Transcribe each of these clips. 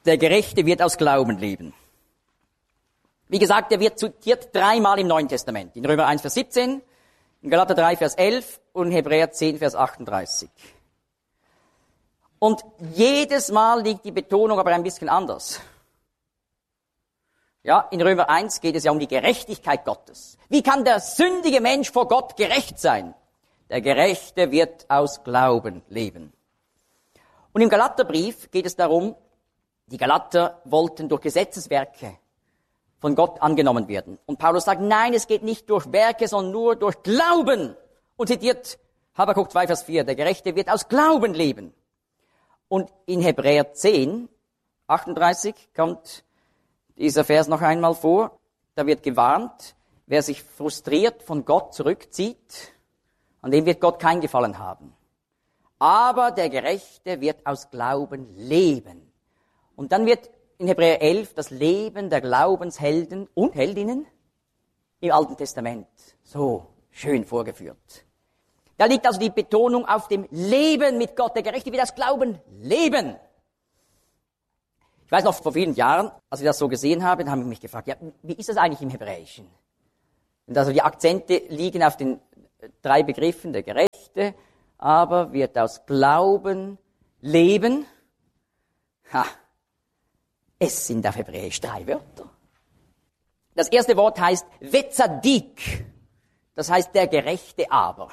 Der Gerechte wird aus Glauben leben. Wie gesagt, er wird zitiert 3-mal im Neuen Testament. In Römer 1, Vers 17, in Galater 3, Vers 11 und in Hebräer 10, Vers 38. Und jedes Mal liegt die Betonung aber ein bisschen anders. Ja, in Römer 1 geht es ja um die Gerechtigkeit Gottes. Wie kann der sündige Mensch vor Gott gerecht sein? Der Gerechte wird aus Glauben leben. Und im Galaterbrief geht es darum, die Galater wollten durch Gesetzeswerke von Gott angenommen werden. Und Paulus sagt, nein, es geht nicht durch Werke, sondern nur durch Glauben. Und zitiert Habakuk 2, Vers 4, der Gerechte wird aus Glauben leben. Und in Hebräer 10, 38 kommt dieser Vers noch einmal vor. Da wird gewarnt, wer sich frustriert von Gott zurückzieht, an dem wird Gott kein Gefallen haben. Aber der Gerechte wird aus Glauben leben. Und dann wird in Hebräer 11 das Leben der Glaubenshelden und Heldinnen im Alten Testament so schön vorgeführt. Da liegt also die Betonung auf dem Leben mit Gott. Der Gerechte wird aus Glauben leben. Ich weiß noch, vor vielen Jahren, als ich das so gesehen habe, dann habe ich mich gefragt, ja, wie ist das eigentlich im Hebräischen? Und also die Akzente liegen auf den 3 Begriffen, der Gerechte, aber wird aus Glauben leben. Es sind auf Hebräisch 3 Wörter. Das erste Wort heißt Vetzadik. Das heißt der Gerechte aber.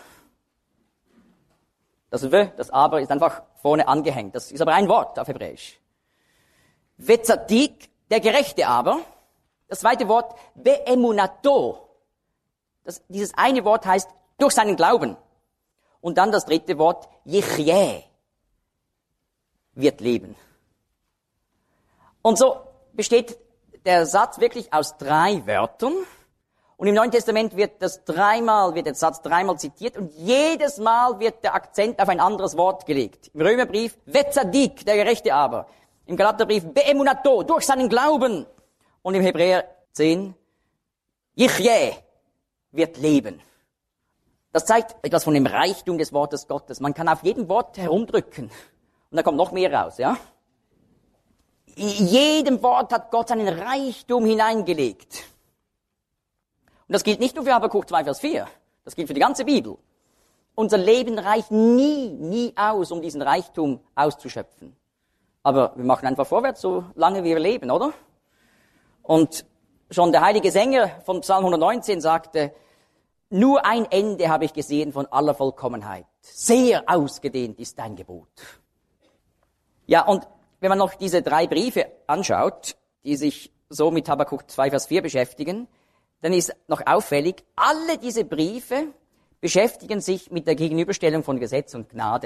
Das W, das aber ist einfach vorne angehängt. Das ist aber ein Wort auf Hebräisch. Vetzadik, der Gerechte aber. Das zweite Wort Beemunato. Dieses eine Wort heißt durch seinen Glauben. Und dann das dritte Wort Yichyeh, wird leben. Und so besteht der Satz wirklich aus 3 Wörtern. Und im Neuen Testament wird der Satz dreimal zitiert und jedes Mal wird der Akzent auf ein anderes Wort gelegt. Im Römerbrief Vetzadik, der Gerechte aber. Im Galaterbrief Beemunato, durch seinen Glauben. Und im Hebräer 10 Yichyeh, wird leben. Das zeigt etwas von dem Reichtum des Wortes Gottes. Man kann auf jedem Wort herumdrücken und da kommt noch mehr raus, ja? In jedem Wort hat Gott seinen Reichtum hineingelegt. Und das gilt nicht nur für Habakuk 2, Vers 4. Das gilt für die ganze Bibel. Unser Leben reicht nie aus, um diesen Reichtum auszuschöpfen. Aber wir machen einfach vorwärts, solange wir leben, oder? Und schon der heilige Sänger von Psalm 119 sagte, nur ein Ende habe ich gesehen von aller Vollkommenheit. Sehr ausgedehnt ist dein Gebot. Ja, und wenn man noch diese 3 Briefe anschaut, die sich so mit Habakuk 2, Vers 4 beschäftigen, dann ist noch auffällig, alle diese Briefe beschäftigen sich mit der Gegenüberstellung von Gesetz und Gnade.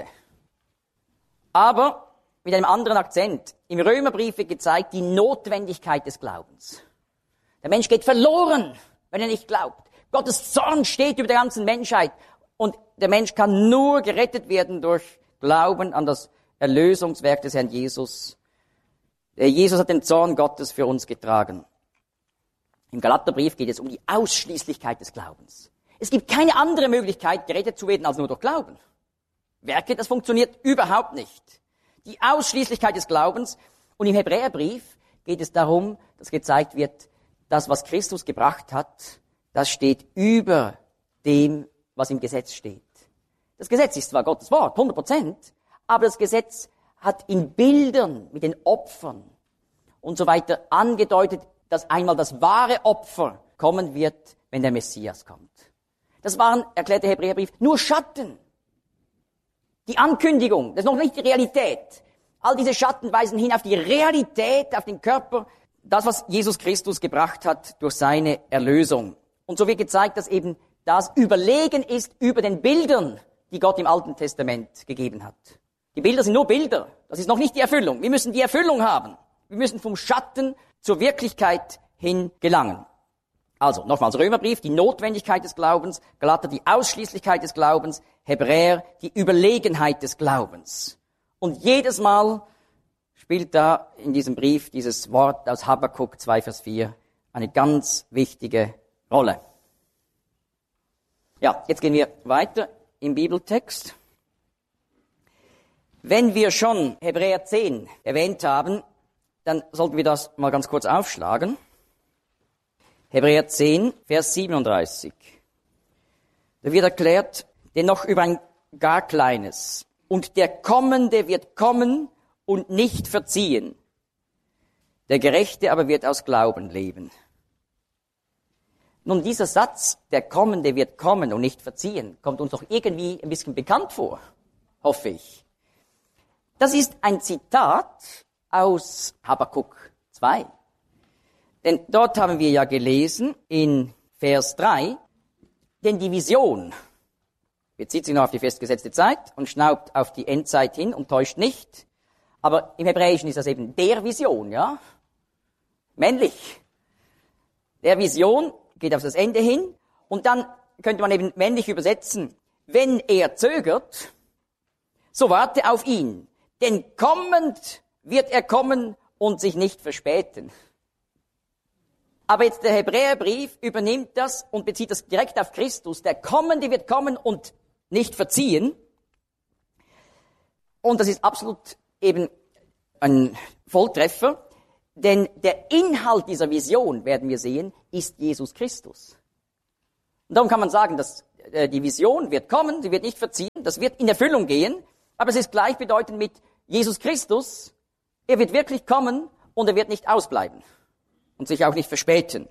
Aber mit einem anderen Akzent. Im Römerbrief wird gezeigt die Notwendigkeit des Glaubens. Der Mensch geht verloren, wenn er nicht glaubt. Gottes Zorn steht über der ganzen Menschheit und der Mensch kann nur gerettet werden durch Glauben an das Erlösungswerk des Herrn Jesus. Jesus hat den Zorn Gottes für uns getragen. Im Galaterbrief geht es um die Ausschließlichkeit des Glaubens. Es gibt keine andere Möglichkeit, gerettet zu werden, als nur durch Glauben. Werke, das funktioniert überhaupt nicht. Die Ausschließlichkeit des Glaubens. Und im Hebräerbrief geht es darum, dass gezeigt wird, das, was Christus gebracht hat, das steht über dem, was im Gesetz steht. Das Gesetz ist zwar Gottes Wort, 100%, aber das Gesetz hat in Bildern mit den Opfern und so weiter angedeutet, dass einmal das wahre Opfer kommen wird, wenn der Messias kommt. Das waren, erklärt der Hebräerbrief, nur Schatten. Die Ankündigung, das ist noch nicht die Realität. All diese Schatten weisen hin auf die Realität, auf den Körper, das, was Jesus Christus gebracht hat durch seine Erlösung. Und so wird gezeigt, dass eben das überlegen ist über den Bildern, die Gott im Alten Testament gegeben hat. Die Bilder sind nur Bilder. Das ist noch nicht die Erfüllung. Wir müssen die Erfüllung haben. Wir müssen vom Schatten zur Wirklichkeit hin gelangen. Also, nochmals Römerbrief, die Notwendigkeit des Glaubens, Galater die Ausschließlichkeit des Glaubens, Hebräer die Überlegenheit des Glaubens. Und jedes Mal spielt da in diesem Brief dieses Wort aus Habakuk 2, Vers 4 eine ganz wichtige Rolle. Ja, jetzt gehen wir weiter im Bibeltext. Wenn wir schon Hebräer 10 erwähnt haben, dann sollten wir das mal ganz kurz aufschlagen. Hebräer 10, Vers 37. Da wird erklärt, denn noch über ein gar kleines. Und der Kommende wird kommen und nicht verziehen. Der Gerechte aber wird aus Glauben leben. Nun, dieser Satz, der Kommende wird kommen und nicht verziehen, kommt uns doch irgendwie ein bisschen bekannt vor, hoffe ich. Das ist ein Zitat aus Habakuk 2. Denn dort haben wir ja gelesen in Vers 3, denn die Vision bezieht sich noch auf die festgesetzte Zeit und schnaubt auf die Endzeit hin und täuscht nicht. Aber im Hebräischen ist das eben der Vision, ja? Männlich. Der Vision geht auf das Ende hin und dann könnte man eben männlich übersetzen, wenn er zögert, so warte auf ihn, denn kommend wird er kommen und sich nicht verspäten. Aber jetzt der Hebräerbrief übernimmt das und bezieht das direkt auf Christus. Der Kommende wird kommen und nicht verziehen. Und das ist absolut eben ein Volltreffer, denn der Inhalt dieser Vision, werden wir sehen, ist Jesus Christus. Und darum kann man sagen, dass die Vision wird kommen, sie wird nicht verziehen, das wird in Erfüllung gehen, aber es ist gleichbedeutend mit Jesus Christus. Er wird wirklich kommen und er wird nicht ausbleiben und sich auch nicht verspäten.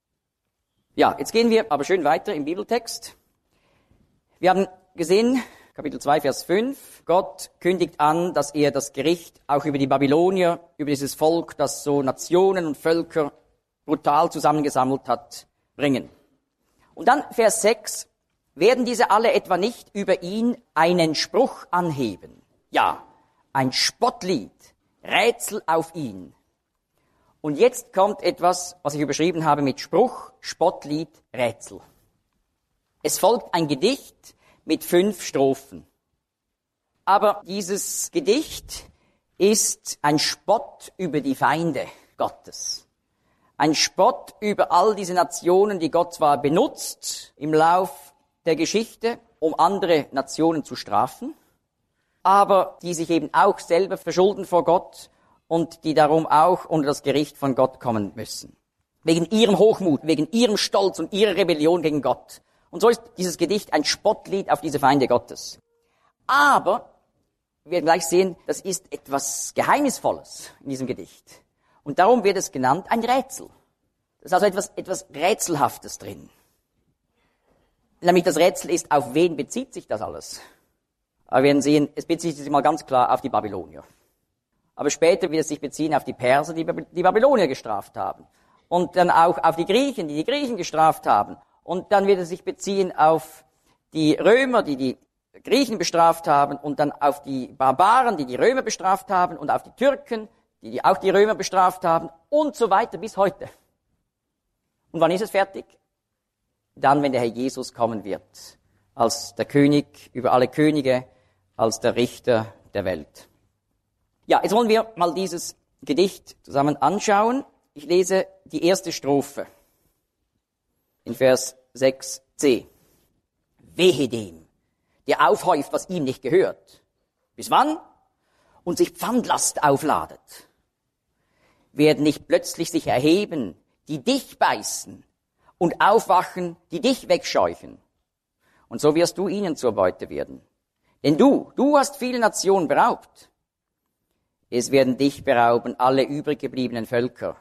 Ja, jetzt gehen wir aber schön weiter im Bibeltext. Wir haben gesehen, Kapitel 2, Vers 5, Gott kündigt an, dass er das Gericht auch über die Babylonier, über dieses Volk, das so Nationen und Völker brutal zusammengesammelt hat, bringen. Und dann Vers 6, werden diese alle etwa nicht über ihn einen Spruch anheben? Ja, ein Spottlied, Rätsel auf ihn. Und jetzt kommt etwas, was ich überschrieben habe mit Spruch, Spottlied, Rätsel. Es folgt ein Gedicht mit 5 Strophen. Aber dieses Gedicht ist ein Spott über die Feinde Gottes. Ein Spott über all diese Nationen, die Gott zwar benutzt im Lauf der Geschichte, um andere Nationen zu strafen, aber die sich eben auch selber verschulden vor Gott und die darum auch unter das Gericht von Gott kommen müssen. Wegen ihrem Hochmut, wegen ihrem Stolz und ihrer Rebellion gegen Gott. Und so ist dieses Gedicht ein Spottlied auf diese Feinde Gottes. Aber wir werden gleich sehen, das ist etwas Geheimnisvolles in diesem Gedicht. Und darum wird es genannt ein Rätsel. Das ist also etwas Rätselhaftes drin. Nämlich das Rätsel ist, auf wen bezieht sich das alles? Aber wir werden sehen, es bezieht sich mal ganz klar auf die Babylonier. Aber später wird es sich beziehen auf die Perser, die Babylonier gestraft haben. Und dann auch auf die Griechen, die Griechen gestraft haben. Und dann wird es sich beziehen auf die Römer, die Griechen bestraft haben. Und dann auf die Barbaren, die Römer bestraft haben. Und auf die Türken, die auch die Römer bestraft haben. Und so weiter bis heute. Und wann ist es fertig? Dann, wenn der Herr Jesus kommen wird. Als der König über alle Könige, als der Richter der Welt. Ja, jetzt wollen wir mal dieses Gedicht zusammen anschauen. Ich lese die erste Strophe in Vers 6c. Wehe dem, der aufhäuft, was ihm nicht gehört. Bis wann? Und sich Pfandlast aufladet. Werden nicht plötzlich sich erheben, die dich beißen und aufwachen, die dich wegscheuchen. Und so wirst du ihnen zur Beute werden. Denn du hast viele Nationen beraubt. Es werden dich berauben alle übrig gebliebenen Völker.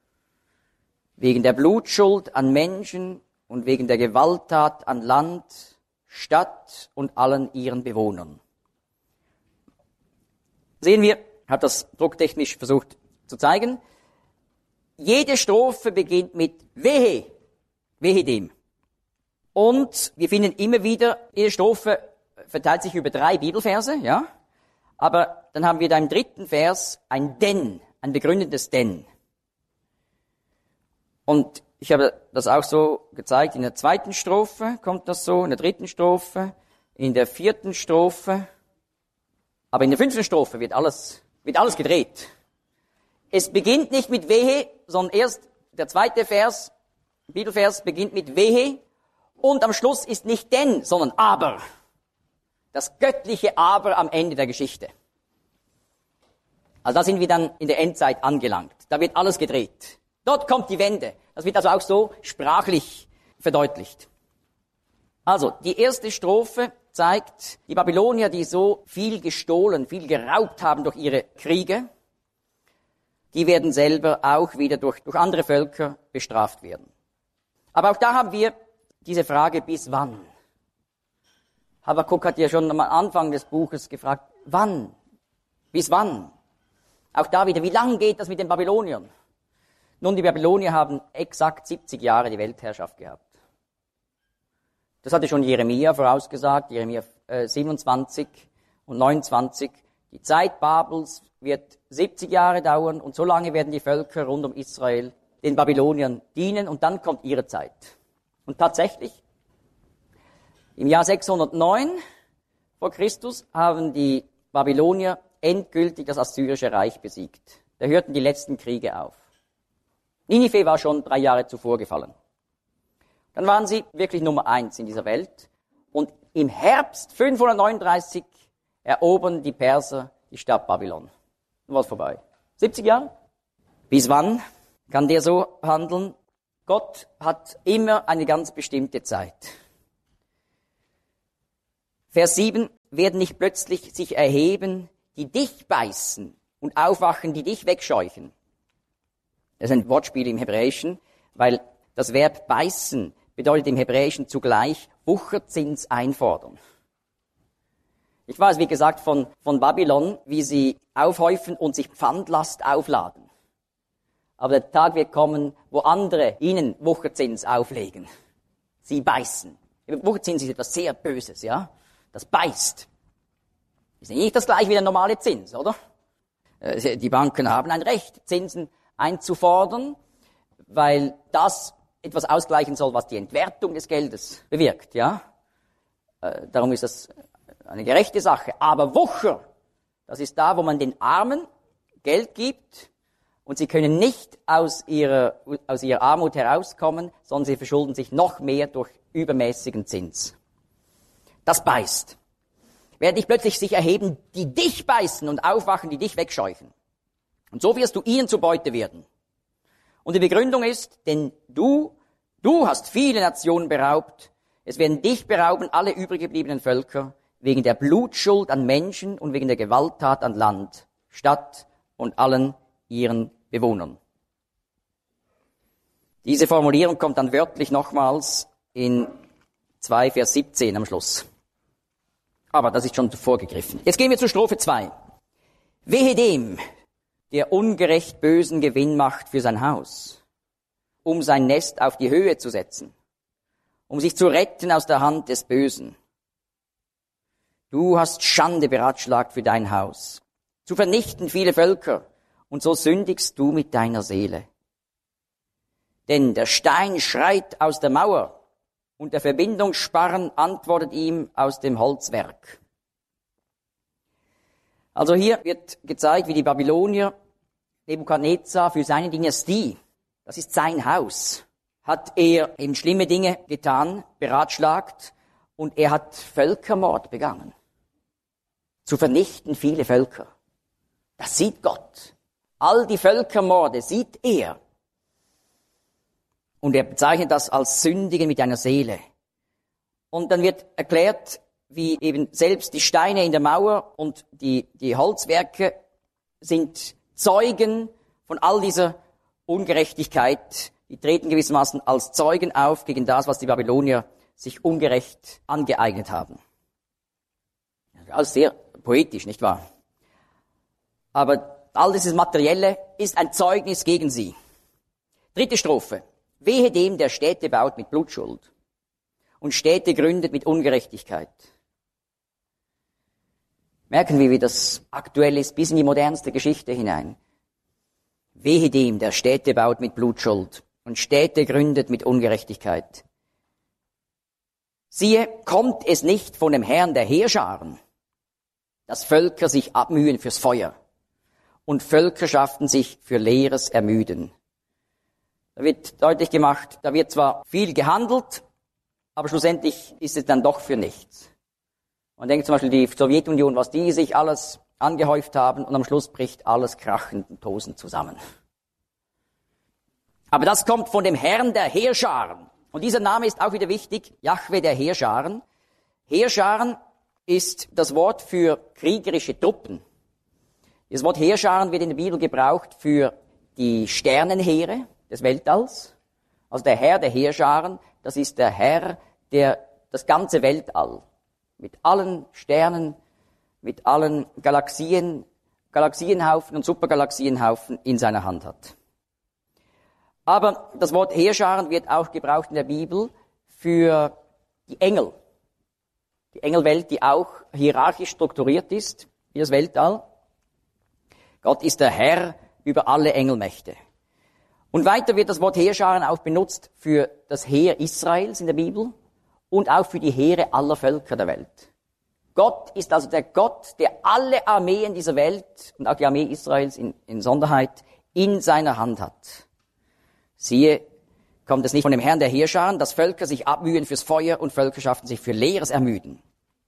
Wegen der Blutschuld an Menschen und wegen der Gewalttat an Land, Stadt und allen ihren Bewohnern. Sehen wir, hat das drucktechnisch versucht zu zeigen. Jede Strophe beginnt mit Wehe, wehe dem. Und wir finden immer wieder, jede Strophe verteilt sich über 3 Bibelverse, ja. Aber dann haben wir da im 3. Vers ein Denn, ein begründetes Denn. Und ich habe das auch so gezeigt, in der 2. Strophe kommt das so, in der 3. Strophe, in der 4. Strophe. Aber in der 5. Strophe wird alles gedreht. Es beginnt nicht mit Wehe, sondern erst der 2. Vers, Bibelvers beginnt mit Wehe und am Schluss ist nicht Denn, sondern Aber. Das göttliche Aber am Ende der Geschichte. Also da sind wir dann in der Endzeit angelangt. Da wird alles gedreht. Dort kommt die Wende. Das wird also auch so sprachlich verdeutlicht. Also, die erste Strophe zeigt, die Babylonier, die so viel gestohlen, viel geraubt haben durch ihre Kriege, die werden selber auch wieder durch andere Völker bestraft werden. Aber auch da haben wir diese Frage, bis wann? Habakuk hat ja schon am Anfang des Buches gefragt, wann? Bis wann? Auch da wieder, wie lang geht das mit den Babyloniern? Nun, die Babylonier haben exakt 70 Jahre die Weltherrschaft gehabt. Das hatte schon Jeremia vorausgesagt, Jeremia 27 und 29. Die Zeit Babels wird 70 Jahre dauern und so lange werden die Völker rund um Israel den Babyloniern dienen und dann kommt ihre Zeit. Und tatsächlich, im Jahr 609 vor Christus haben die Babylonier endgültig das Assyrische Reich besiegt. Da hörten die letzten Kriege auf. Ninive war schon 3 Jahre zuvor gefallen. Dann waren sie wirklich Nummer 1 in dieser Welt. Und im Herbst 539 erobern die Perser die Stadt Babylon. Dann war es vorbei. 70 Jahre? Bis wann kann der so handeln? Gott hat immer eine ganz bestimmte Zeit. Vers 7, werden nicht plötzlich sich erheben, die dich beißen und aufwachen, die dich wegscheuchen. Das ist ein Wortspiel im Hebräischen, weil das Verb beißen bedeutet im Hebräischen zugleich Wucherzins einfordern. Ich weiß, wie gesagt, von Babylon, wie sie aufhäufen und sich Pfandlast aufladen. Aber der Tag wird kommen, wo andere ihnen Wucherzins auflegen. Sie beißen. Wucherzins ist etwas sehr Böses, ja? Das beißt. Ist nicht das gleiche wie der normale Zins, oder? Die Banken haben ein Recht, Zinsen einzufordern, weil das etwas ausgleichen soll, was die Entwertung des Geldes bewirkt, ja? Darum ist das eine gerechte Sache. Aber Wucher, das ist da, wo man den Armen Geld gibt und sie können nicht aus ihrer Armut herauskommen, sondern sie verschulden sich noch mehr durch übermäßigen Zins. Das beißt. Werden nicht plötzlich sich erheben, die dich beißen und aufwachen, die dich wegscheuchen. Und so wirst du ihnen zur Beute werden. Und die Begründung ist, denn du hast viele Nationen beraubt, es werden dich berauben alle übrig gebliebenen Völker, wegen der Blutschuld an Menschen und wegen der Gewalttat an Land, Stadt und allen ihren Bewohnern. Diese Formulierung kommt dann wörtlich nochmals in 2 Vers 17 am Schluss. Aber das ist schon vorgegriffen. Jetzt gehen wir zur Strophe 2. Wehe dem, der ungerecht bösen Gewinn macht für sein Haus, um sein Nest auf die Höhe zu setzen, um sich zu retten aus der Hand des Bösen. Du hast Schande beratschlagt für dein Haus, zu vernichten viele Völker, und so sündigst du mit deiner Seele. Denn der Stein schreit aus der Mauer, und der Verbindungssparren antwortet ihm aus dem Holzwerk. Also hier wird gezeigt, wie die Babylonier Nebukadnezar für seine Dynastie, das ist sein Haus, hat er eben schlimme Dinge getan, beratschlagt, und er hat Völkermord begangen. Zu vernichten viele Völker. Das sieht Gott. All die Völkermorde sieht er. Und er bezeichnet das als Sündigen mit einer Seele. Und dann wird erklärt, wie eben selbst die Steine in der Mauer und die Holzwerke sind Zeugen von all dieser Ungerechtigkeit. Die treten gewissermaßen als Zeugen auf gegen das, was die Babylonier sich ungerecht angeeignet haben. Alles sehr poetisch, nicht wahr? Aber all dieses Materielle ist ein Zeugnis gegen sie. 3. Strophe. Wehe dem, der Städte baut mit Blutschuld und Städte gründet mit Ungerechtigkeit. Merken wir, wie das aktuell ist, bis in die modernste Geschichte hinein. Wehe dem, der Städte baut mit Blutschuld und Städte gründet mit Ungerechtigkeit. Siehe, kommt es nicht von dem Herrn der Heerscharen, dass Völker sich abmühen fürs Feuer und Völkerschaften sich für Leeres ermüden. Da wird deutlich gemacht, da wird zwar viel gehandelt, aber schlussendlich ist es dann doch für nichts. Man denkt zum Beispiel die Sowjetunion, was die sich alles angehäuft haben und am Schluss bricht alles krachend und tosend zusammen. Aber das kommt von dem Herrn der Heerscharen. Und dieser Name ist auch wieder wichtig, Jahwe der Heerscharen. Heerscharen ist das Wort für kriegerische Truppen. Das Wort Heerscharen wird in der Bibel gebraucht für die Sternenheere des Weltalls. Also der Herr der Heerscharen, das ist der Herr, der das ganze Weltall mit allen Sternen, mit allen Galaxien, Galaxienhaufen und Supergalaxienhaufen in seiner Hand hat. Aber das Wort Heerscharen wird auch gebraucht in der Bibel für die Engel. Die Engelwelt, die auch hierarchisch strukturiert ist, wie das Weltall. Gott ist der Herr über alle Engelmächte. Und weiter wird das Wort Heerscharen auch benutzt für das Heer Israels in der Bibel und auch für die Heere aller Völker der Welt. Gott ist also der Gott, der alle Armeen dieser Welt und auch die Armee Israels in Sonderheit in seiner Hand hat. Siehe, kommt es nicht von dem Herrn der Heerscharen, dass Völker sich abmühen fürs Feuer und Völkerschaften sich für Leeres ermüden.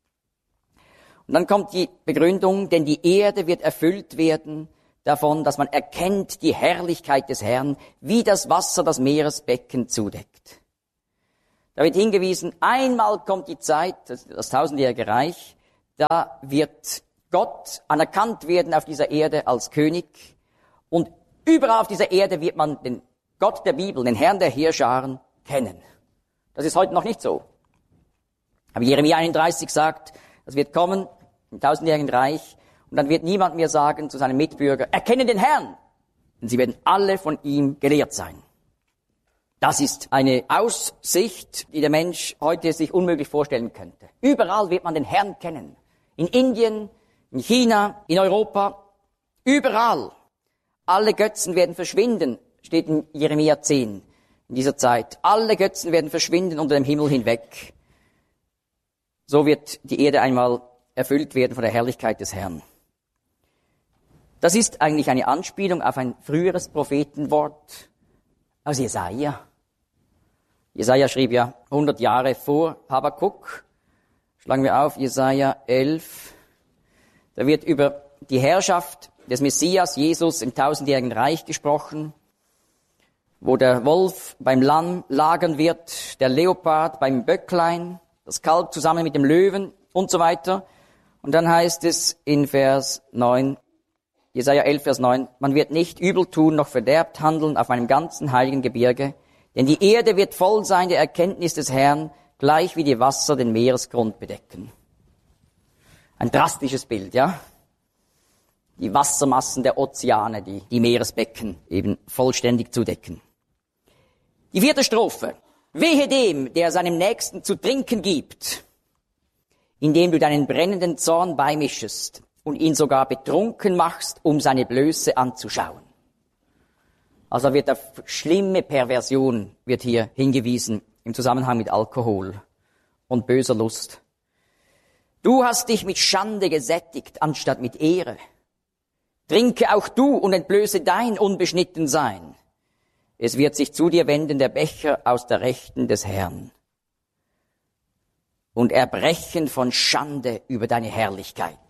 Und dann kommt die Begründung, denn die Erde wird erfüllt werden davon, dass man erkennt die Herrlichkeit des Herrn, wie das Wasser das Meeresbecken zudeckt. Da wird hingewiesen, einmal kommt die Zeit, das tausendjährige Reich, da wird Gott anerkannt werden auf dieser Erde als König und überall auf dieser Erde wird man den Gott der Bibel, den Herrn der Heerscharen, kennen. Das ist heute noch nicht so. Aber Jeremia 31 sagt, das wird kommen im tausendjährigen Reich und dann wird niemand mehr sagen zu seinem Mitbürger, erkenne den Herrn, denn sie werden alle von ihm gelehrt sein. Das ist eine Aussicht, die der Mensch heute sich unmöglich vorstellen könnte. Überall wird man den Herrn kennen. In Indien, in China, in Europa, überall. Alle Götzen werden verschwinden, steht in Jeremia 10 in dieser Zeit. Alle Götzen werden verschwinden unter dem Himmel hinweg. So wird die Erde einmal erfüllt werden von der Herrlichkeit des Herrn. Das ist eigentlich eine Anspielung auf ein früheres Prophetenwort aus Jesaja. Jesaja schrieb ja 100 Jahre vor Habakuk. Schlagen wir auf, Jesaja 11. Da wird über die Herrschaft des Messias, Jesus, im tausendjährigen Reich gesprochen, wo der Wolf beim Lamm lagern wird, der Leopard beim Böcklein, das Kalb zusammen mit dem Löwen und so weiter. Und dann heißt es in Vers 9, Jesaja 11, Vers 9, man wird nicht übel tun noch verderbt handeln auf meinem ganzen heiligen Gebirge, denn die Erde wird voll sein der Erkenntnis des Herrn, gleich wie die Wasser den Meeresgrund bedecken. Ein drastisches Bild, ja? Die Wassermassen der Ozeane, die Meeresbecken eben vollständig zudecken. Die 4. Strophe. Wehe dem, der seinem Nächsten zu trinken gibt, indem du deinen brennenden Zorn beimischest und ihn sogar betrunken machst, um seine Blöße anzuschauen. Also wird auf schlimme Perversion wird hier hingewiesen im Zusammenhang mit Alkohol und böser Lust. Du hast dich mit Schande gesättigt, anstatt mit Ehre. Trinke auch du und entblöße dein Unbeschnittensein. Es wird sich zu dir wenden der Becher aus der Rechten des Herrn und erbrechen von Schande über deine Herrlichkeit.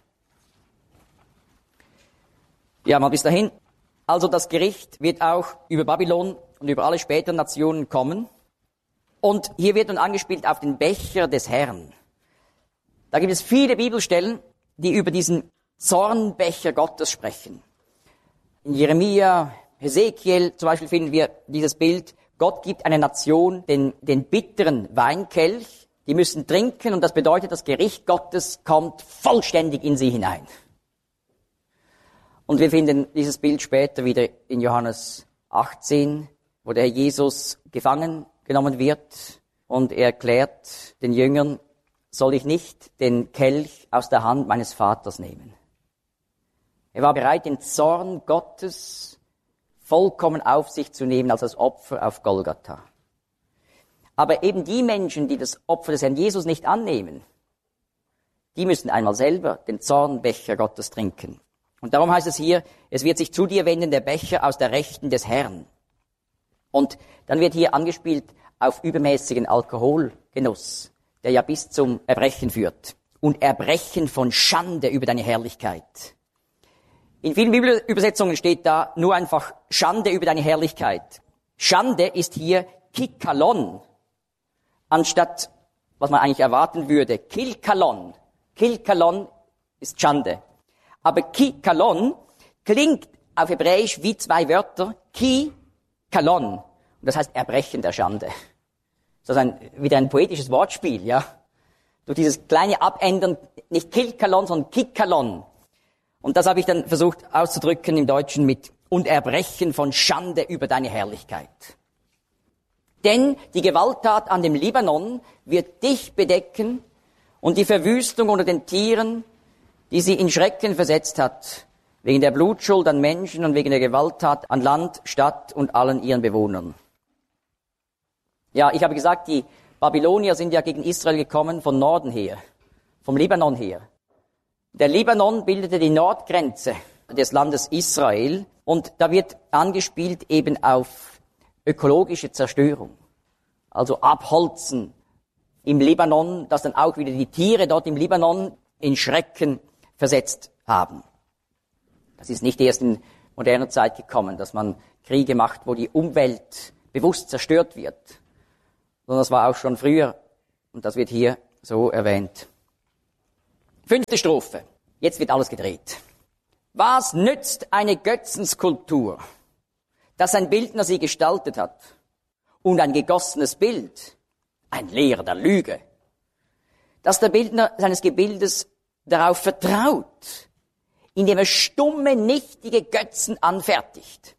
Ja, mal bis dahin. Also das Gericht wird auch über Babylon und über alle späteren Nationen kommen. Und hier wird nun angespielt auf den Becher des Herrn. Da gibt es viele Bibelstellen, die über diesen Zornbecher Gottes sprechen. In Jeremia, Hesekiel zum Beispiel finden wir dieses Bild, Gott gibt einer Nation den bitteren Weinkelch, die müssen trinken und das bedeutet, das Gericht Gottes kommt vollständig in sie hinein. Und wir finden dieses Bild später wieder in Johannes 18, wo der Herr Jesus gefangen genommen wird und er erklärt den Jüngern, soll ich nicht den Kelch aus der Hand meines Vaters nehmen. Er war bereit, den Zorn Gottes vollkommen auf sich zu nehmen als das Opfer auf Golgatha. Aber eben die Menschen, die das Opfer des Herrn Jesus nicht annehmen, die müssen einmal selber den Zornbecher Gottes trinken. Und darum heißt es hier, es wird sich zu dir wenden der Becher aus der Rechten des Herrn. Und dann wird hier angespielt auf übermäßigen Alkoholgenuss, der ja bis zum Erbrechen führt. und Erbrechen von Schande über deine Herrlichkeit. In vielen Bibelübersetzungen steht da nur einfach Schande über deine Herrlichkeit. Schande ist hier Kikalon, anstatt, was man eigentlich erwarten würde, Kilkalon. Kilkalon ist Schande. Aber Kikalon klingt auf Hebräisch wie zwei Wörter, Ki-Kalon. Und das heißt Erbrechen der Schande. Das ist wieder ein poetisches Wortspiel, ja. Durch dieses kleine Abändern, nicht Kilkalon, sondern Kikalon. Und das habe ich dann versucht auszudrücken im Deutschen mit und Erbrechen von Schande über deine Herrlichkeit. Denn die Gewalttat an dem Libanon wird dich bedecken und die Verwüstung unter den Tieren, die sie in Schrecken versetzt hat, wegen der Blutschuld an Menschen und wegen der Gewalttat an Land, Stadt und allen ihren Bewohnern. Ja, ich habe gesagt, die Babylonier sind ja gegen Israel gekommen von Norden her, vom Libanon her. Der Libanon bildete die Nordgrenze des Landes Israel und da wird angespielt eben auf ökologische Zerstörung. Also Abholzen im Libanon, dass dann auch wieder die Tiere dort im Libanon in Schrecken versetzt haben. Das ist nicht erst in moderner Zeit gekommen, dass man Kriege macht, wo die Umwelt bewusst zerstört wird, sondern das war auch schon früher und das wird hier so erwähnt. 5. Strophe. Jetzt wird alles gedreht. Was nützt eine Götzenskulptur, dass ein Bildner sie gestaltet hat und ein gegossenes Bild, ein Lehrer der Lüge, dass der Bildner seines Gebildes darauf vertraut, indem er stumme, nichtige Götzen anfertigt.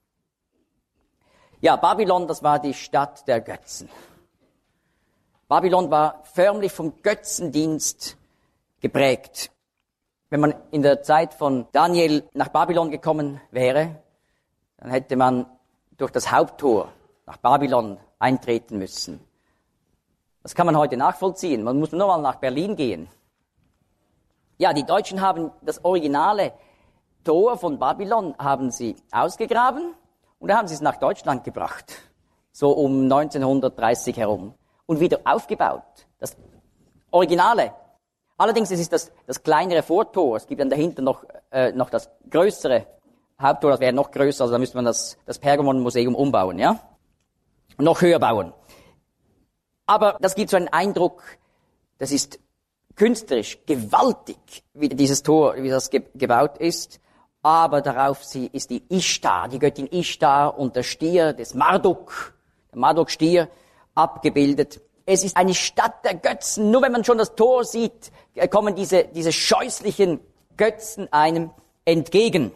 Ja, Babylon, das war die Stadt der Götzen. Babylon war förmlich vom Götzendienst geprägt. Wenn man in der Zeit von Daniel nach Babylon gekommen wäre, dann hätte man durch das Haupttor nach Babylon eintreten müssen. Das kann man heute nachvollziehen. Man muss nur mal nach Berlin gehen. Ja, die Deutschen haben das originale Tor von Babylon haben sie ausgegraben und da haben sie es nach Deutschland gebracht. So um 1930 herum. Und wieder aufgebaut. Das Originale. Allerdings es ist das kleinere Vortor. Es gibt dann dahinter noch das größere Haupttor, das wäre noch größer, also da müsste man das Pergamon-Museum umbauen, ja? Und noch höher bauen. Aber das gibt so einen Eindruck, das ist künstlerisch gewaltig, wie dieses Tor, wie das gebaut ist. Aber darauf ist die Ishtar, die Göttin Ishtar und der Stier des Marduk, der Marduk-Stier, abgebildet. Es ist eine Stadt der Götzen. Nur wenn man schon das Tor sieht, kommen diese scheußlichen Götzen einem entgegen.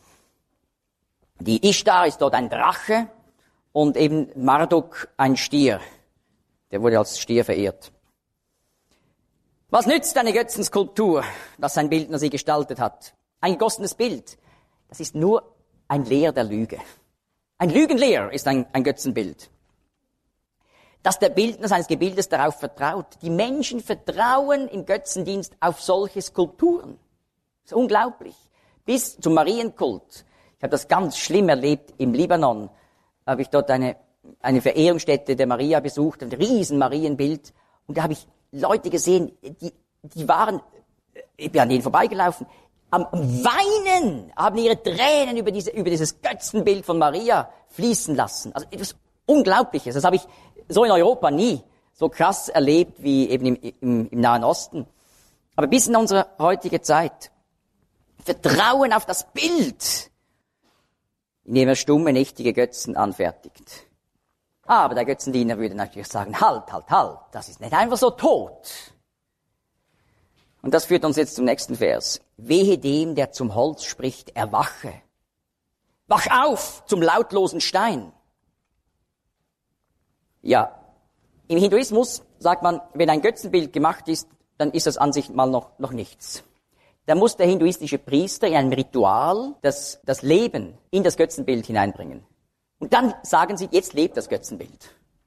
Die Ishtar ist dort ein Drache und eben Marduk ein Stier. Der wurde als Stier verehrt. Was nützt eine Götzenskulptur, dass ein Bildner sie gestaltet hat? Ein gegossenes Bild. Das ist nur ein Lehr der Lüge. Ein Lügenlehr ist ein Götzenbild. Dass der Bildner seines Gebildes darauf vertraut. Die Menschen vertrauen im Götzendienst auf solche Skulpturen. Das ist unglaublich. Bis zum Marienkult. Ich habe das ganz schlimm erlebt im Libanon. Habe ich dort eine Verehrungsstätte der Maria besucht, ein riesen Marienbild. Und da habe ich Leute gesehen, die waren, ich bin an denen vorbeigelaufen, am Weinen, haben ihre Tränen über dieses Götzenbild von Maria fließen lassen. Also etwas Unglaubliches. Das habe ich so in Europa nie so krass erlebt wie eben im Nahen Osten. Aber bis in unsere heutige Zeit. Vertrauen auf das Bild, indem er stumme, nichtige Götzen anfertigt. Aber der Götzendiener würde natürlich sagen, halt, das ist nicht einfach so tot. Und das führt uns jetzt zum nächsten Vers. Wehe dem, der zum Holz spricht, erwache. Wach auf zum lautlosen Stein. Ja, im Hinduismus sagt man, wenn ein Götzenbild gemacht ist, dann ist das an sich mal noch nichts. Da muss der hinduistische Priester in einem Ritual das Leben in das Götzenbild hineinbringen. Und dann sagen sie, jetzt lebt das Götzenbild.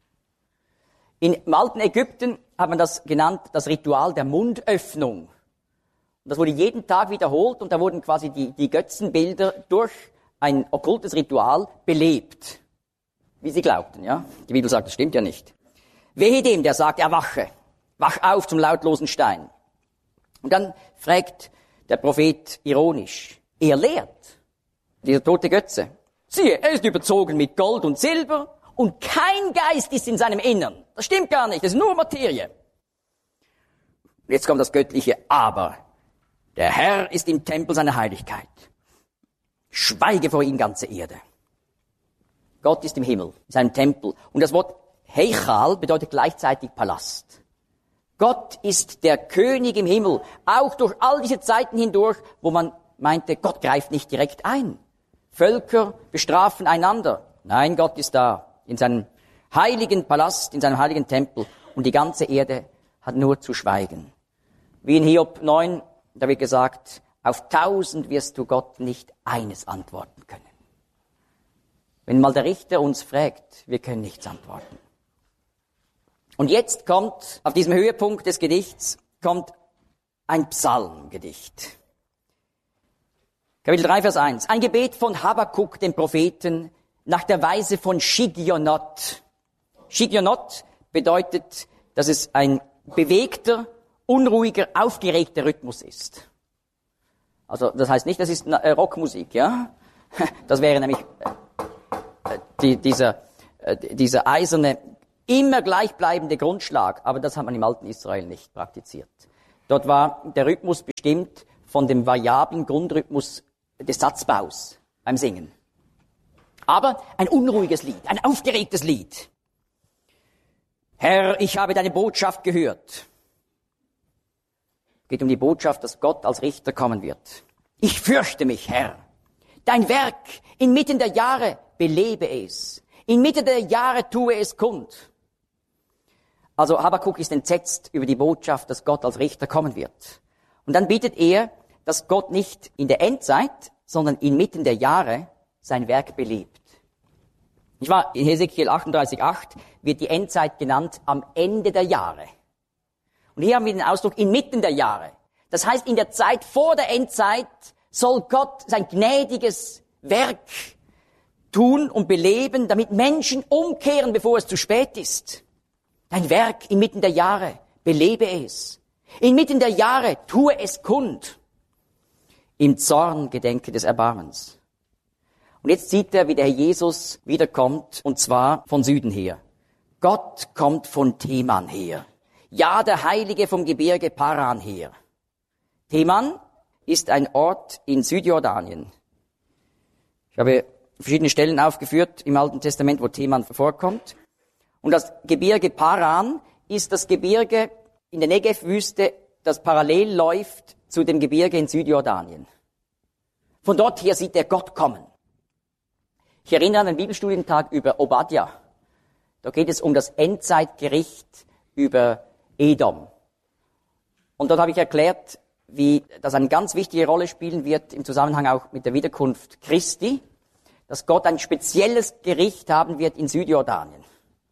Im alten Ägypten hat man das genannt, das Ritual der Mundöffnung. Und das wurde jeden Tag wiederholt und da wurden quasi die Götzenbilder durch ein okkultes Ritual belebt. Wie sie glaubten, ja. Die Bibel sagt, das stimmt ja nicht. Wehe dem, der sagt, erwache. Wach auf zum lautlosen Stein. Und dann fragt der Prophet ironisch, er lehrt, dieser tote Götze. Siehe, er ist überzogen mit Gold und Silber und kein Geist ist in seinem Innern. Das stimmt gar nicht, das ist nur Materie. Und jetzt kommt das göttliche Aber. Der Herr ist im Tempel seiner Heiligkeit. Schweige vor ihm, ganze Erde. Gott ist im Himmel, in seinem Tempel. Und das Wort Heichal bedeutet gleichzeitig Palast. Gott ist der König im Himmel, auch durch all diese Zeiten hindurch, wo man meinte, Gott greift nicht direkt ein. Völker bestrafen einander. Nein, Gott ist da, in seinem heiligen Palast, in seinem heiligen Tempel. Und die ganze Erde hat nur zu schweigen. Wie in Hiob 9, da wird gesagt, auf 1000 wirst du Gott nicht eines antworten können. Wenn mal der Richter uns fragt, wir können nichts antworten. Und jetzt kommt, auf diesem Höhepunkt des Gedichts, kommt ein Psalmgedicht. Kapitel 3, Vers 1. Ein Gebet von Habakuk, dem Propheten, nach der Weise von Shigionot. Shigionot bedeutet, dass es ein bewegter, unruhiger, aufgeregter Rhythmus ist. Also das heißt nicht, das ist Rockmusik, ja? Das wäre nämlich dieser eiserne, immer gleichbleibende Grundschlag, aber das hat man im alten Israel nicht praktiziert. Dort war der Rhythmus bestimmt von dem variablen Grundrhythmus des Satzbaus beim Singen. Aber ein unruhiges Lied, ein aufgeregtes Lied. Herr, ich habe deine Botschaft gehört. Es geht um die Botschaft, dass Gott als Richter kommen wird. Ich fürchte mich, Herr. Dein Werk inmitten der Jahre belebe es. Inmitten der Jahre tue es kund. Also Habakuk ist entsetzt über die Botschaft, dass Gott als Richter kommen wird. Und dann bittet er, dass Gott nicht in der Endzeit, sondern inmitten der Jahre sein Werk belebt. Ich war in Hesekiel 38,8 wird die Endzeit genannt am Ende der Jahre. Und hier haben wir den Ausdruck inmitten der Jahre. Das heißt, in der Zeit vor der Endzeit soll Gott sein gnädiges Werk tun und beleben, damit Menschen umkehren, bevor es zu spät ist. Dein Werk inmitten der Jahre, belebe es. Inmitten der Jahre, tue es kund. Im Zorn gedenke des Erbarmens. Und jetzt sieht er, wie der Herr Jesus wiederkommt, und zwar von Süden her. Gott kommt von Teman her. Ja, der Heilige vom Gebirge Paran her. Teman ist ein Ort in Südjordanien. Ich habe verschiedene Stellen aufgeführt im Alten Testament, wo Teman vorkommt. Und das Gebirge Paran ist das Gebirge in der Negev-Wüste, das parallel läuft zu dem Gebirge in Südjordanien. Von dort her sieht er Gott kommen. Ich erinnere an den Bibelstudientag über Obadja. Da geht es um das Endzeitgericht über Edom. Und dort habe ich erklärt, wie das eine ganz wichtige Rolle spielen wird im Zusammenhang auch mit der Wiederkunft Christi, dass Gott ein spezielles Gericht haben wird in Südjordanien.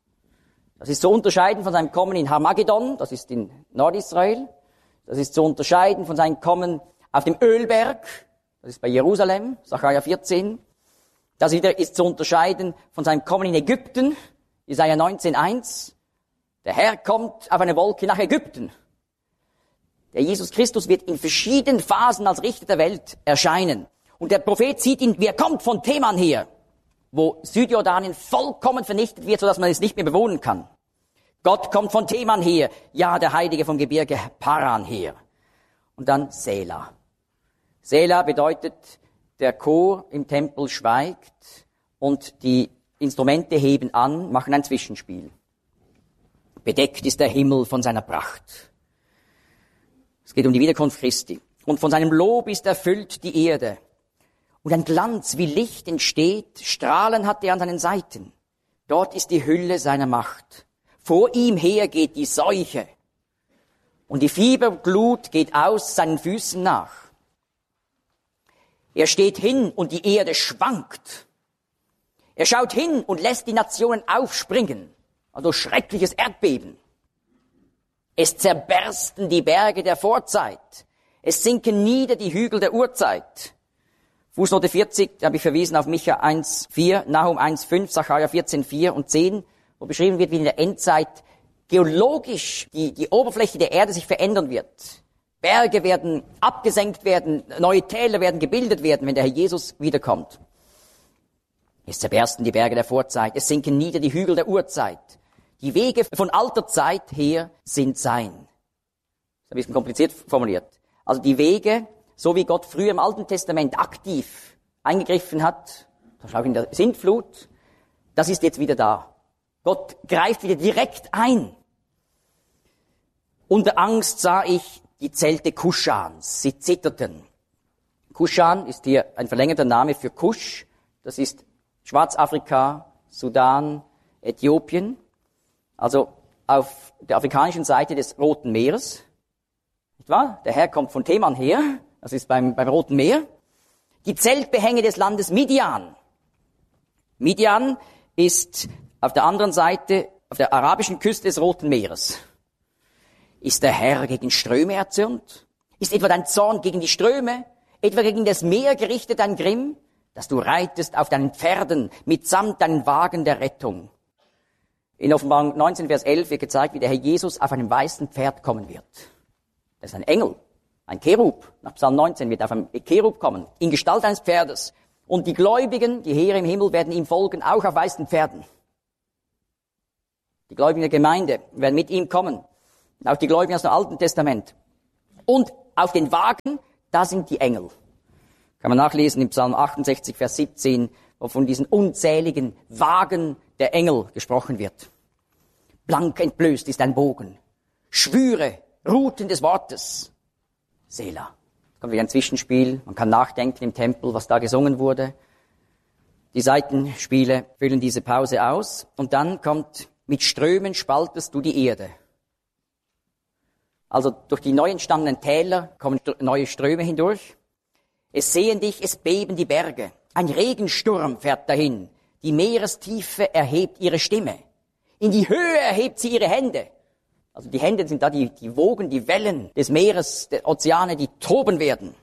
Das ist zu unterscheiden von seinem Kommen in Harmagedon, das ist in Nordisrael. Das ist zu unterscheiden von seinem Kommen auf dem Ölberg, das ist bei Jerusalem, Sacharja 14. Das wieder ist zu unterscheiden von seinem Kommen in Ägypten, Jesaja 19,1. Der Herr kommt auf eine Wolke nach Ägypten. Der Jesus Christus wird in verschiedenen Phasen als Richter der Welt erscheinen. Und der Prophet sieht ihn, wie er kommt von Teman her, wo Südjordanien vollkommen vernichtet wird, sodass man es nicht mehr bewohnen kann. Gott kommt von Teman her, ja, der Heilige vom Gebirge Paran her. Und dann Sela. Sela bedeutet, der Chor im Tempel schweigt und die Instrumente heben an, machen ein Zwischenspiel. Bedeckt ist der Himmel von seiner Pracht. Es geht um die Wiederkunft Christi. Und von seinem Lob ist erfüllt die Erde. Und ein Glanz wie Licht entsteht, Strahlen hat er an seinen Seiten. Dort ist die Hülle seiner Macht. Vor ihm her geht die Seuche. Und die Fieberglut geht aus seinen Füßen nach. Er steht hin und die Erde schwankt. Er schaut hin und lässt die Nationen aufspringen. Also schreckliches Erdbeben. Es zerbersten die Berge der Vorzeit. Es sinken nieder die Hügel der Urzeit. Fußnote 40, da habe ich verwiesen auf Micha 1,4, Nahum 1,5, Sacharja 14,4 und 10, wo beschrieben wird, wie in der Endzeit geologisch die Oberfläche der Erde sich verändern wird. Berge werden abgesenkt werden, neue Täler werden gebildet werden, wenn der Herr Jesus wiederkommt. Es zerbersten die Berge der Vorzeit, es sinken nieder die Hügel der Urzeit. Die Wege von alter Zeit her sind sein. Das ist ein bisschen kompliziert formuliert. Also die Wege, so wie Gott früher im Alten Testament aktiv eingegriffen hat, zum Beispiel in der Sintflut, das ist jetzt wieder da. Gott greift wieder direkt ein. Unter Angst sah ich die Zelte Kuschans. Sie zitterten. Kuschan ist hier ein verlängerter Name für Kusch. Das ist Schwarzafrika, Sudan, Äthiopien. Also auf der afrikanischen Seite des Roten Meeres. Nicht wahr? Der Herr kommt von Teman her. Das ist beim Roten Meer. Die Zeltbehänge des Landes Midian. Midian ist auf der anderen Seite, auf der arabischen Küste des Roten Meeres. Ist der Herr gegen Ströme erzürnt? Ist etwa dein Zorn gegen die Ströme? Etwa gegen das Meer gerichtet dein Grimm? Dass du reitest auf deinen Pferden mitsamt deinen Wagen der Rettung. In Offenbarung 19, Vers 11 wird gezeigt, wie der Herr Jesus auf einem weißen Pferd kommen wird. Das ist ein Engel, ein Cherub. Nach Psalm 19 wird auf einem Cherub kommen, in Gestalt eines Pferdes. Und die Gläubigen, die Heere im Himmel, werden ihm folgen, auch auf weißen Pferden. Die Gläubigen der Gemeinde werden mit ihm kommen. Auch die Gläubigen aus dem Alten Testament. Und auf den Wagen, da sind die Engel. Kann man nachlesen im Psalm 68, Vers 17, wo von diesen unzähligen Wagen der Engel gesprochen wird. Blank entblößt ist ein Bogen. Schwüre, Ruten des Wortes. Selah. Es kommt wieder ein Zwischenspiel. Man kann nachdenken im Tempel, was da gesungen wurde. Die Seitenspiele füllen diese Pause aus. Und dann kommt, mit Strömen spaltest du die Erde. Also durch die neu entstandenen Täler kommen neue Ströme hindurch. Es sehen dich, es beben die Berge. Ein Regensturm fährt dahin. Die Meerestiefe erhebt ihre Stimme. In die Höhe erhebt sie ihre Hände. Also die Hände sind da die Wogen, die Wellen des Meeres, der Ozeane, die toben werden.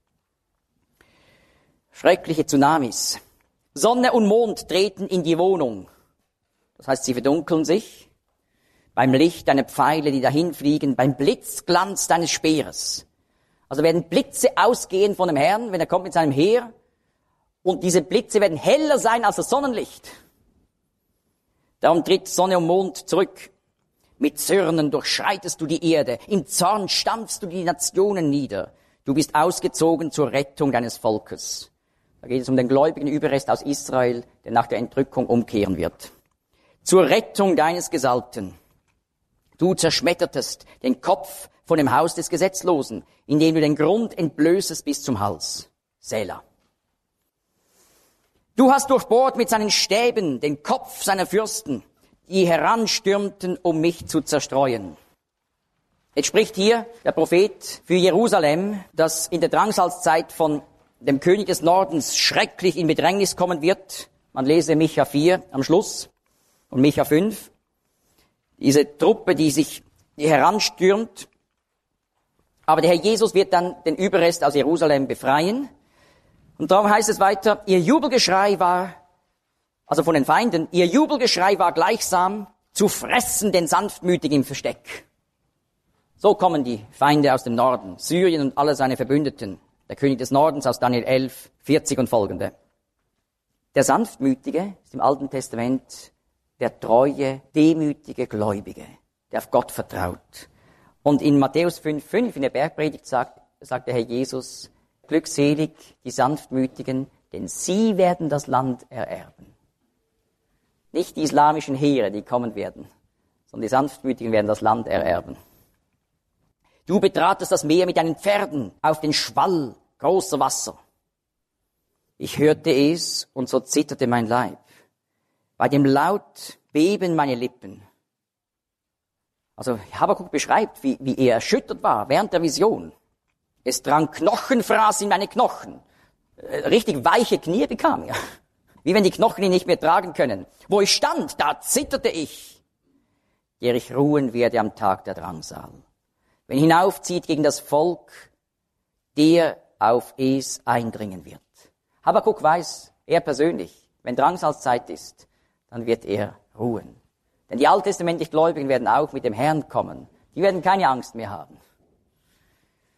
Schreckliche Tsunamis. Sonne und Mond treten in die Wohnung. Das heißt, sie verdunkeln sich. Beim Licht deiner Pfeile, die dahinfliegen, beim Blitzglanz deines Speeres. Also werden Blitze ausgehen von dem Herrn, wenn er kommt mit seinem Heer. Und diese Blitze werden heller sein als das Sonnenlicht. Darum tritt Sonne und Mond zurück. Mit Zürnen durchschreitest du die Erde. Im Zorn stampfst du die Nationen nieder. Du bist ausgezogen zur Rettung deines Volkes. Da geht es um den gläubigen Überrest aus Israel, der nach der Entrückung umkehren wird. Zur Rettung deines Gesalbten. Du zerschmettertest den Kopf von dem Haus des Gesetzlosen, indem du den Grund entblößest bis zum Hals. Selah. Du hast durchbohrt mit seinen Stäben den Kopf seiner Fürsten, die heranstürmten, um mich zu zerstreuen. Jetzt spricht hier der Prophet für Jerusalem, das in der Drangsalzzeit von dem König des Nordens schrecklich in Bedrängnis kommen wird. Man lese Micha 4 am Schluss und Micha 5. Diese Truppe, die heranstürmt. Aber der Herr Jesus wird dann den Überrest aus Jerusalem befreien. Und darum heißt es weiter, ihr Jubelgeschrei war, also von den Feinden, ihr Jubelgeschrei war gleichsam zu fressen den Sanftmütigen im Versteck. So kommen die Feinde aus dem Norden, Syrien und alle seine Verbündeten. Der König des Nordens aus Daniel 11, 40 und folgende. Der Sanftmütige ist im Alten Testament der treue, demütige Gläubige, der auf Gott vertraut. Und in Matthäus 5,5 in der Bergpredigt sagt der Herr Jesus, glückselig die Sanftmütigen, denn sie werden das Land ererben. Nicht die islamischen Heere, die kommen werden, sondern die Sanftmütigen werden das Land ererben. Du betratest das Meer mit deinen Pferden auf den Schwall großer Wasser. Ich hörte es und so zitterte mein Leib. Bei dem Laut beben meine Lippen. Also Habakuk beschreibt, wie er erschüttert war während der Vision. Es drang Knochenfraß in meine Knochen. Richtig weiche Knie bekam er. Wie wenn die Knochen ihn nicht mehr tragen können. Wo ich stand, da zitterte ich, der ich ruhen werde am Tag der Drangsal. Wenn hinaufzieht gegen das Volk, der auf es eindringen wird. Habakuk weiß, er persönlich, wenn Drangsalzeit ist, dann wird er ruhen. Denn die alttestamentlich Gläubigen werden auch mit dem Herrn kommen. Die werden keine Angst mehr haben.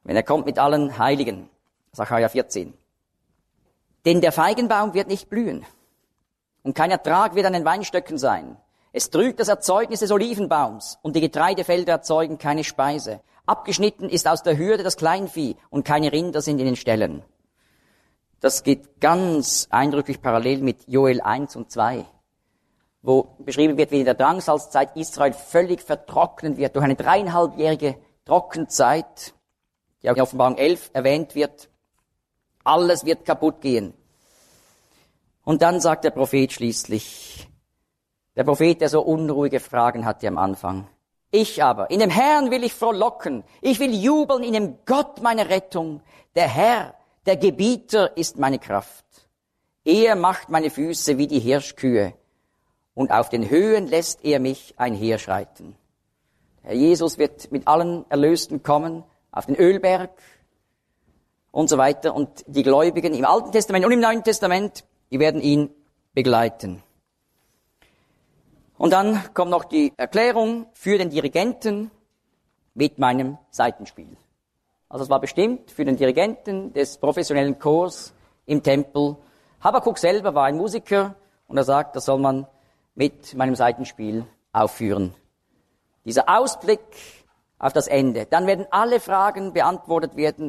wenn er kommt mit allen Heiligen. Sacharja 14. Denn der Feigenbaum wird nicht blühen und kein Ertrag wird an den Weinstöcken sein. Es trügt das Erzeugnis des Olivenbaums und die Getreidefelder erzeugen keine Speise. Abgeschnitten ist aus der Hürde das Kleinvieh und keine Rinder sind in den Ställen. Das geht ganz eindrücklich parallel mit Joel 1 und 2, wo beschrieben wird, wie in der Drangsalzzeit Israel völlig vertrocknen wird durch eine 3,5-jährige Trockenzeit, die auch in Offenbarung 11 erwähnt wird. Alles wird kaputt gehen. Und dann sagt der Prophet schließlich, der Prophet, der so unruhige Fragen hatte am Anfang, ich aber, in dem Herrn will ich frohlocken, ich will jubeln in dem Gott meiner Rettung. Der Herr, der Gebieter ist meine Kraft. Er macht meine Füße wie die Hirschkühe und auf den Höhen lässt er mich einherschreiten. Herr Jesus wird mit allen Erlösten kommen, auf den Ölberg und so weiter. Und die Gläubigen im Alten Testament und im Neuen Testament, die werden ihn begleiten. Und dann kommt noch die Erklärung für den Dirigenten mit meinem Saitenspiel. Also es war bestimmt für den Dirigenten des professionellen Chors im Tempel. Habakuk selber war ein Musiker und er sagt, das soll man mit meinem Saitenspiel aufführen. Dieser Ausblick auf das Ende. Dann werden alle Fragen beantwortet werden.